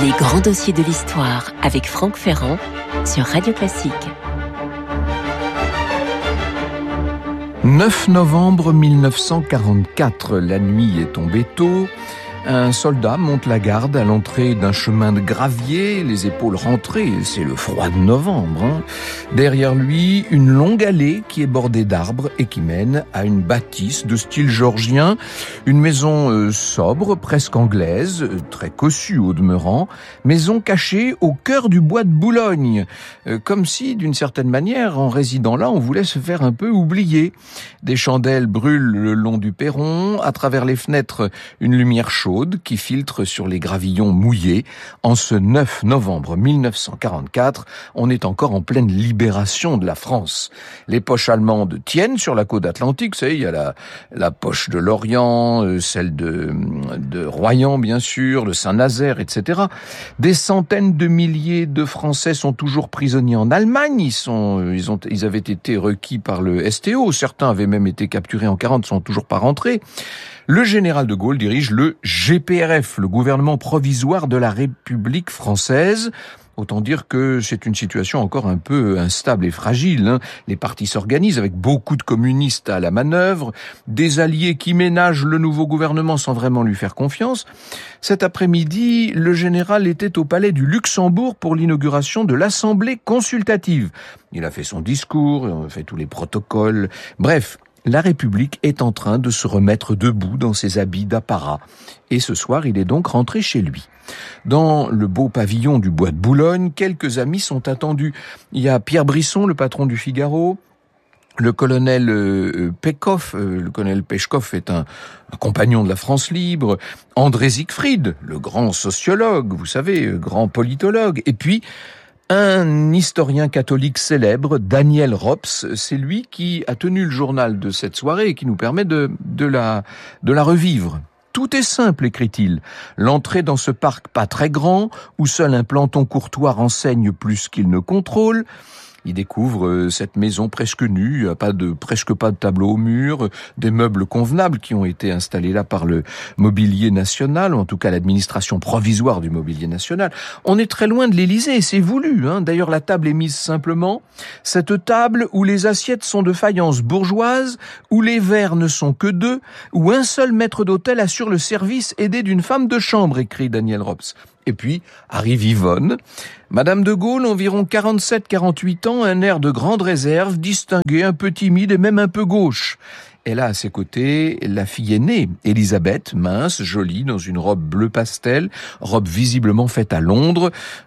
Les grands dossiers de l'histoire avec Franck Ferrand sur Radio Classique. 9 novembre 1944, la nuit est tombée tôt. Un soldat monte la garde à l'entrée d'un chemin de gravier, les épaules rentrées, c'est le froid de novembre. Derrière lui, une longue allée qui est bordée d'arbres et qui mène à une bâtisse de style georgien, une maison sobre, presque anglaise, très cossue au demeurant, maison cachée au cœur du bois de Boulogne, comme si, d'une certaine manière, en résidant là, on voulait se faire un peu oublier. Des chandelles brûlent le long du perron, à travers les fenêtres, une lumière chaude qui filtre sur les gravillons mouillés. En ce 9 novembre 1944, on est encore en pleine libération de la France. Les poches allemandes tiennent sur la côte atlantique, vous savez, il y a la poche de Lorient, celle de Royan bien sûr, de Saint-Nazaire, etc. Des centaines de milliers de Français sont toujours prisonniers en Allemagne, ils avaient été requis par le STO, certains avaient même été capturés en 40, sont toujours pas rentrés. Le général de Gaulle dirige le GPRF, le gouvernement provisoire de la République française. Autant dire que c'est une situation encore un peu instable et fragile. Les partis s'organisent avec beaucoup de communistes à la manœuvre, des alliés qui ménagent le nouveau gouvernement sans vraiment lui faire confiance. Cet après-midi, le général était au palais du Luxembourg pour l'inauguration de l'Assemblée consultative. Il a fait son discours, il a fait tous les protocoles. Bref, la République est en train de se remettre debout dans ses habits d'apparat. Et ce soir, il est donc rentré chez lui. Dans le beau pavillon du bois de Boulogne, quelques amis sont attendus. Il y a Pierre Brisson, le patron du Figaro. Le colonel Pechkoff, le colonel Pechkoff est un compagnon de la France libre. André Siegfried, le grand sociologue, vous savez, grand politologue. Et puis, un historien catholique célèbre, Daniel Rops, c'est lui qui a tenu le journal de cette soirée et qui nous permet de la revivre. Tout est simple, écrit-il. L'entrée dans ce parc pas très grand, où seul un planton courtois renseigne plus qu'il ne contrôle. Il découvre cette maison presque nue, presque pas de tableau au mur, des meubles convenables qui ont été installés là par le mobilier national, ou en tout cas l'administration provisoire du mobilier national. On est très loin de l'Élysée, c'est voulu. D'ailleurs, la table est mise simplement. Cette table où les assiettes sont de faïence bourgeoise, où les verres ne sont que deux, où un seul maître d'hôtel assure le service aidé d'une femme de chambre, écrit Daniel Rops. Et puis, arrive Yvonne. Madame de Gaulle, environ 47-48 ans, un air de grande réserve, distinguée, un peu timide et même un peu gauche. Elle a à ses côtés la fille aînée, Elisabeth, mince, jolie, dans une robe bleu pastel, robe visiblement faite à Londres,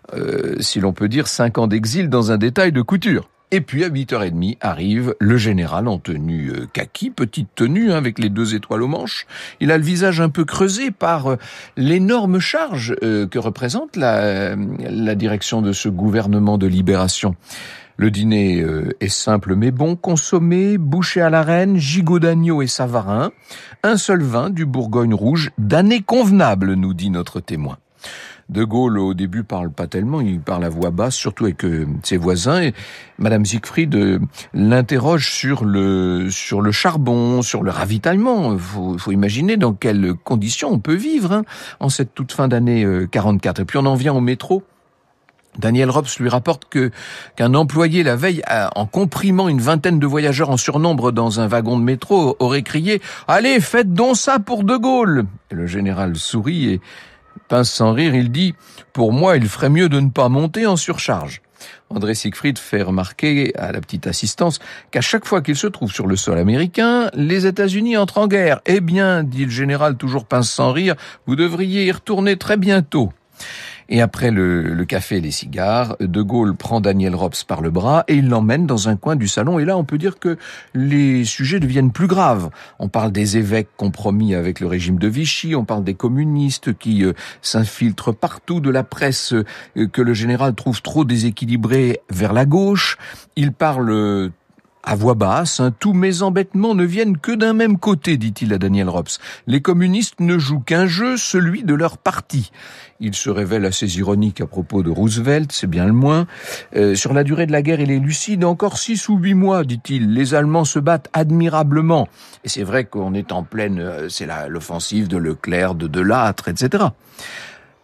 si l'on peut dire 5 ans d'exil dans un détail de couture. Et puis à 8h30 arrive le général en tenue kaki, petite tenue avec les 2 étoiles aux manches. Il a le visage un peu creusé par l'énorme charge que représente la direction de ce gouvernement de libération. Le dîner est simple mais bon, consommé, bouchée à la reine, gigot d'agneau et savarin. Un seul vin du Bourgogne rouge, d'année convenable, nous dit notre témoin. De Gaulle, au début, parle pas tellement, il parle à voix basse, surtout avec ses voisins, et Madame Siegfried l'interroge sur le charbon, sur le ravitaillement. Faut imaginer dans quelles conditions on peut vivre, en cette toute fin d'année 44. Et puis on en vient au métro. Daniel Rops lui rapporte qu'un employé la veille, en comprimant une vingtaine de voyageurs en surnombre dans un wagon de métro, aurait crié « Allez, faites donc ça pour De Gaulle !» Et le général sourit et pince sans rire, il dit « Pour moi, il ferait mieux de ne pas monter en surcharge ». André Siegfried fait remarquer à la petite assistance qu'à chaque fois qu'il se trouve sur le sol américain, les États-Unis entrent en guerre. « Eh bien, dit le général, toujours pince sans rire, vous devriez y retourner très bientôt. » Et après le café et les cigares, De Gaulle prend Daniel Rops par le bras et il l'emmène dans un coin du salon. Et là, on peut dire que les sujets deviennent plus graves. On parle des évêques compromis avec le régime de Vichy, on parle des communistes qui s'infiltrent partout, de la presse que le général trouve trop déséquilibrée vers la gauche. Il parle à voix basse, tous mes embêtements ne viennent que d'un même côté, dit-il à Daniel Rops. Les communistes ne jouent qu'un jeu, celui de leur parti. Il se révèle assez ironique à propos de Roosevelt, c'est bien le moins. Sur la durée de la guerre, il est lucide. Encore 6 ou 8 mois, dit-il. Les Allemands se battent admirablement. Et c'est vrai qu'on est en pleine, c'est l'offensive de Leclerc, de Delattre, etc.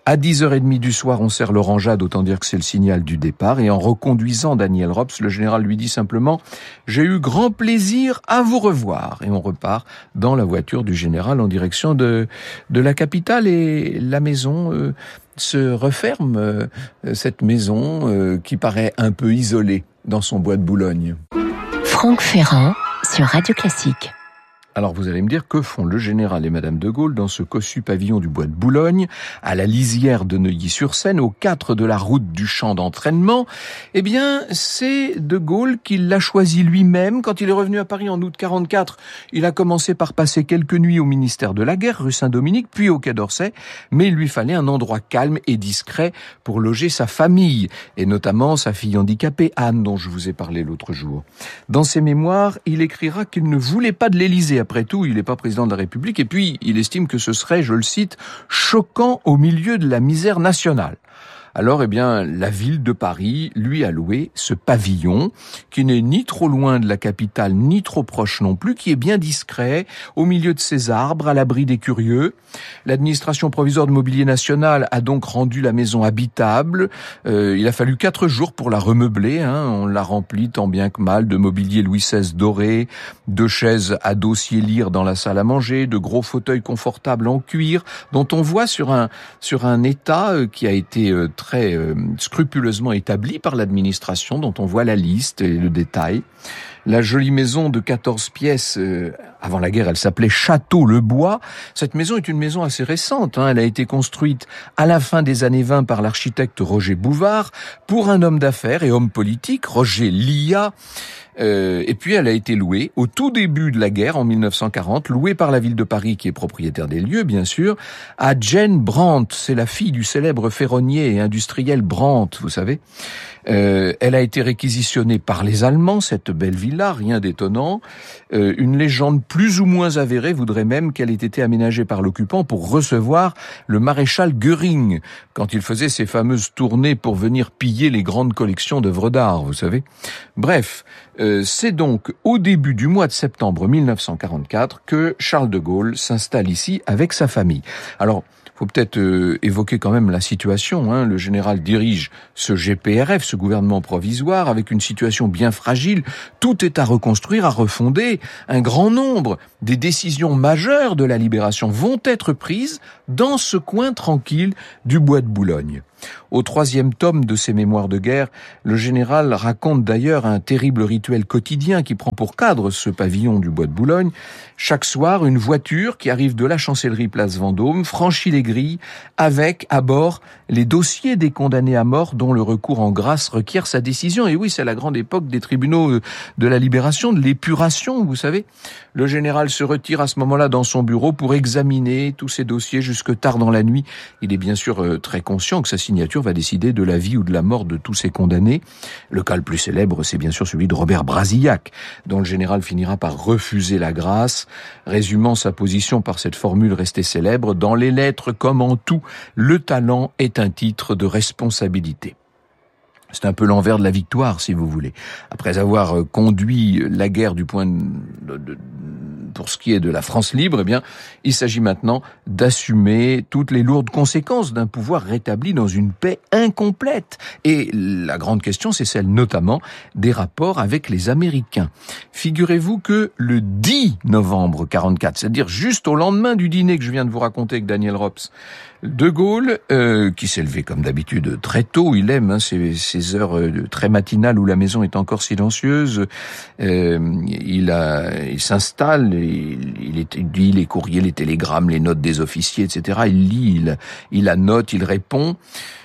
À 10h30 du soir, on serre l'orangeade, autant dire que c'est le signal du départ. Et en reconduisant Daniel Rops, le général lui dit simplement « J'ai eu grand plaisir à vous revoir ». Et on repart dans la voiture du général en direction de la capitale. Et la maison se referme, cette maison qui paraît un peu isolée dans son bois de Boulogne. Franck Ferrand sur Radio Classique. Alors vous allez me dire, que font le général et Madame de Gaulle dans ce cossu pavillon du bois de Boulogne, à la lisière de Neuilly-sur-Seine, au 4 de la route du champ d'entraînement? Eh bien, c'est de Gaulle qui l'a choisi lui-même. Quand il est revenu à Paris en août 44, il a commencé par passer quelques nuits au ministère de la Guerre, rue Saint-Dominique, puis au Quai d'Orsay, mais il lui fallait un endroit calme et discret pour loger sa famille, et notamment sa fille handicapée, Anne, dont je vous ai parlé l'autre jour. Dans ses mémoires, il écrira qu'il ne voulait pas de l'Élysée. Après tout, il n'est pas président de la République, et puis il estime que ce serait, je le cite, choquant au milieu de la misère nationale. Alors, la ville de Paris lui a loué ce pavillon, qui n'est ni trop loin de la capitale, ni trop proche non plus, qui est bien discret, au milieu de ses arbres, à l'abri des curieux. L'administration provisoire de mobilier national a donc rendu la maison habitable. Il a fallu 4 jours pour la remeubler, On l'a remplie tant bien que mal de mobilier Louis XVI doré, de chaises à dossier lyre dans la salle à manger, de gros fauteuils confortables en cuir, dont on voit sur un état qui a été très scrupuleusement établi par l'administration, dont on voit la liste et le détail. La jolie maison de 14 pièces, avant la guerre, elle s'appelait Château-le-Bois. Cette maison est une maison assez récente. Elle a été construite à la fin des années 20 par l'architecte Roger Bouvard pour un homme d'affaires et homme politique, Roger Lia. Et puis elle a été louée au tout début de la guerre, en 1940, louée par la ville de Paris, qui est propriétaire des lieux, bien sûr, à Jane Brandt. C'est la fille du célèbre ferronnier et industriel Brandt, vous savez. Elle a été réquisitionnée par les Allemands, cette belle villa, rien d'étonnant. Une légende plus ou moins avérée voudrait même qu'elle ait été aménagée par l'occupant pour recevoir le maréchal Göring, quand il faisait ses fameuses tournées pour venir piller les grandes collections d'œuvres d'art, vous savez. Bref, c'est donc au début du mois de septembre 1944 que Charles de Gaulle s'installe ici avec sa famille. Alors, faut peut-être évoquer quand même la situation. Le général dirige ce GPRF, ce gouvernement provisoire, avec une situation bien fragile. Tout est à reconstruire, à refonder. Un grand nombre des décisions majeures de la libération vont être prises dans ce coin tranquille du bois de Boulogne. Au 3e tome de ses mémoires de guerre, le général raconte d'ailleurs un terrible rituel quotidien qui prend pour cadre ce pavillon du bois de Boulogne. Chaque soir, une voiture qui arrive de la chancellerie place Vendôme franchit les grilles avec, à bord, les dossiers des condamnés à mort dont le recours en grâce requiert sa décision. Et oui, c'est la grande époque des tribunaux de la libération, de l'épuration, vous savez. Le général se retire à ce moment-là dans son bureau pour examiner tous ces dossiers jusque tard dans la nuit. Il est bien sûr très conscient que sa signature va décider de la vie ou de la mort de tous ces condamnés. Le cas le plus célèbre, c'est bien sûr celui de Robert Brasillac, dont le général finira par refuser la grâce, résumant sa position par cette formule restée célèbre: dans les lettres comme en tout, le talent est un titre de responsabilité. C'est un peu l'envers de la victoire, si vous voulez. Après avoir conduit la guerre du point pour ce qui est de la France libre, il s'agit maintenant d'assumer toutes les lourdes conséquences d'un pouvoir rétabli dans une paix incomplète. Et la grande question, c'est celle notamment des rapports avec les Américains. Figurez-vous que le 10 novembre 44, c'est-à-dire juste au lendemain du dîner que je viens de vous raconter avec Daniel Rops, de Gaulle, qui s'est levé comme d'habitude très tôt, il aime ces heures très matinales où la maison est encore silencieuse, il s'installe, il lit les courriers, les télégrammes, les notes des officiers, etc. Il lit, il annote, il répond.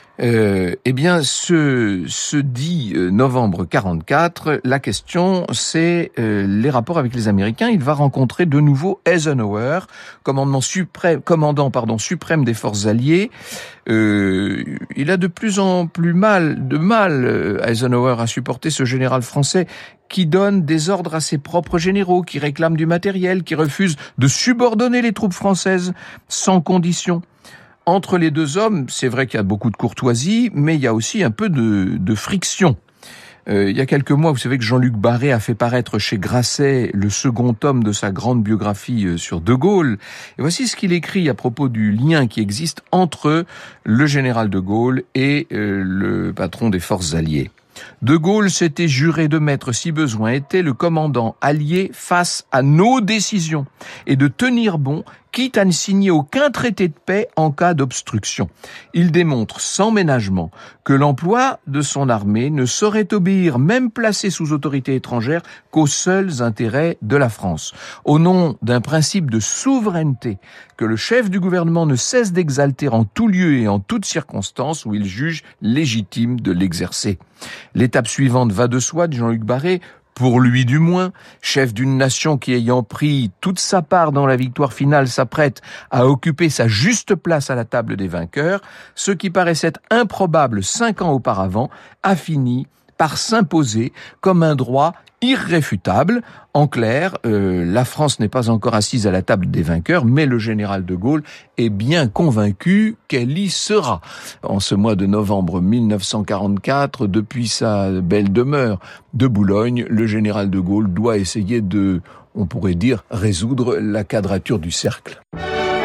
Ce 10 novembre 44, la question c'est les rapports avec les Américains. Il va rencontrer de nouveau Eisenhower, commandant suprême des forces alliées. Il a de plus en plus mal Eisenhower à supporter ce général français qui donne des ordres à ses propres généraux, qui réclame du matériel, qui refuse de subordonner les troupes françaises sans condition. Entre les deux hommes, c'est vrai qu'il y a beaucoup de courtoisie, mais il y a aussi un peu de friction. Il y a quelques mois, vous savez que Jean-Luc Barré a fait paraître chez Grasset le second tome de sa grande biographie sur De Gaulle. Et voici ce qu'il écrit à propos du lien qui existe entre le général de Gaulle et le patron des forces alliées. De Gaulle s'était juré de mettre, si besoin était, le commandant allié face à nos décisions et de tenir bon, quitte à ne signer aucun traité de paix en cas d'obstruction. Il démontre sans ménagement que l'emploi de son armée ne saurait obéir, même placé sous autorité étrangère, qu'aux seuls intérêts de la France. Au nom d'un principe de souveraineté que le chef du gouvernement ne cesse d'exalter en tout lieu et en toute circonstance où il juge légitime de l'exercer. L'étape suivante va de soi, dit Jean-Luc Barré, pour lui du moins, chef d'une nation qui, ayant pris toute sa part dans la victoire finale, s'apprête à occuper sa juste place à la table des vainqueurs, ce qui paraissait improbable 5 ans auparavant a fini par s'imposer comme un droit irréfutable. En clair, la France n'est pas encore assise à la table des vainqueurs, mais le général de Gaulle est bien convaincu qu'elle y sera. En ce mois de novembre 1944, depuis sa belle demeure de Boulogne, le général de Gaulle doit essayer de, on pourrait dire, résoudre la quadrature du cercle.